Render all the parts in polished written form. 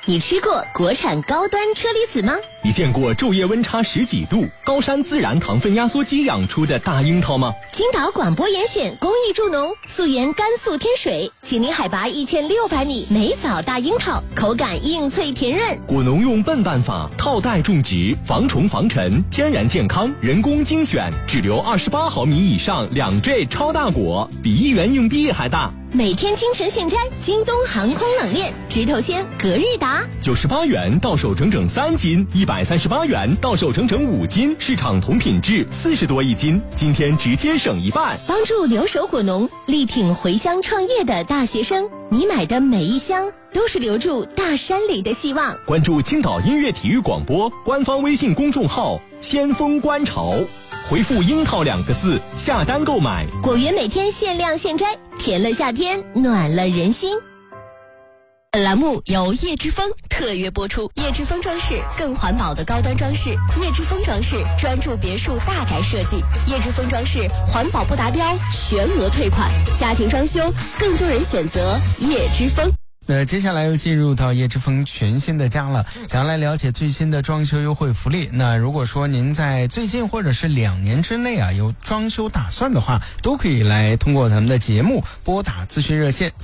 你吃过国产高端车厘子吗？ 你见过昼夜温差10几度、高山自然糖分压缩机养出的大樱桃吗？ 青岛广播严选公益助农，溯源甘肃天水，紧邻海拔1600米，梅枣大樱桃，口感硬脆甜润。 果农用笨办法套袋种植，防虫防尘，天然健康，人工精选，只留28毫米以上2坠超大果，比1元硬币还大。 每天清晨现摘，京东航空冷链，直头鲜，隔日达 ，98元到手整整3斤，138元到手整整5斤，市场同品质40多一斤，今天直接省一半。 帮助留守果农，力挺回乡创业的大学生，你买的每一箱都是留住大山里的希望。 关注青岛音乐体育广播官方微信公众号先锋观潮，回复樱桃2个字下单购买。 果园每天限量现摘，甜了夏天，暖了人心。本栏目由叶之峰特约播出。叶之峰装饰，更环保的高端装饰。叶之峰装饰专注别墅大宅设计。叶之峰装饰环保不达标，全额退款。家庭装修，更多人选择叶之峰。 接下来又进入到叶之峰全新的家了，想要来了解最新的装修优惠福利。那如果说您在最近或者是2年之内有装修打算的话，都可以来通过咱们的节目拨打咨询热线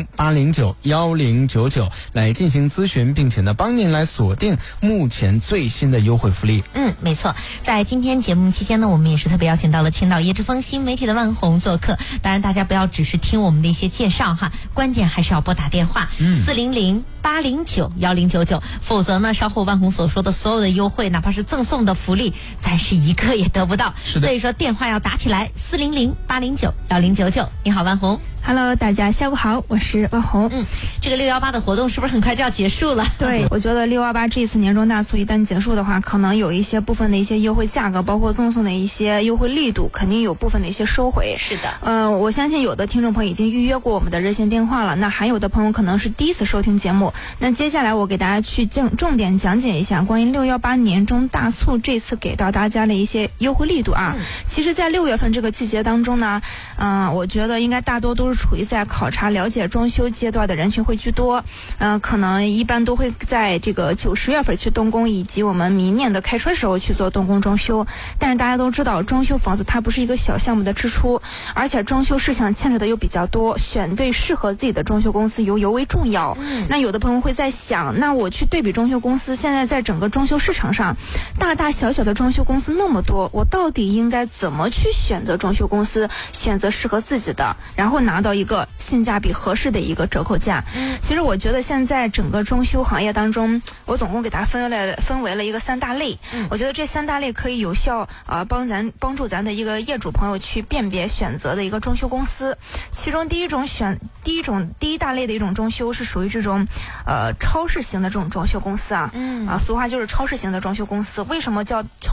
400-809-1099来进行咨询，并且呢帮您来锁定目前最新的优惠福利。 没错，在今天节目期间呢，我们也是特别邀请到了青岛叶之峰新媒体的万红做客。当然大家不要只是听我们的一些介绍哈，关键还是要拨打电话400-809-1099，否则呢稍后万红所说的所有的优惠，哪怕是赠送的福利，暂时一个也得不到。所以说电话要打起来，400-809-1099。你好，万红。 Hello， 大家下午好，我是万红。 这个618的活动是不是很快就要结束了？ 对，我觉得618这次年终大促一旦结束的话，可能有一些部分的一些优惠价格，包括赠送的一些优惠力度，肯定有部分的一些收回。 是的， 我相信有的听众朋友已经预约过我们的热线电话了，那还有的朋友可能是第一次收听节目。那接下来我给大家去重点讲解一下关于618年终大促这次给到大家的一些优惠力度啊。其实，在6月份这个季节当中呢，我觉得应该大多都是处于在考察了解装修阶段的人群会居多，可能一般都会在这个9、10月份去动工，以及我们明年的开春时候去做动工装修。但是大家都知道，装修房子它不是一个小项目的支出，而且装修事项牵扯的又比较多，选对适合自己的装修公司尤为重要。那有的朋友会在想，那我去对比装修公司，现在在整个装修市场上，大大小小的装修公司那么多，我到底应该怎么去选择装修公司，选择适合自己的，然后拿到一个性价比合适的一个折扣价。其实我觉得现在整个装修行业当中，我总共给它分为了一个3大类。我觉得这3大类可以有效帮助咱的一个业主朋友去辨别选择的一个装修公司。其中第一大类的一种装修是属于这种超市型的这种装修公司啊，俗话就是超市型的装修公司。为什么叫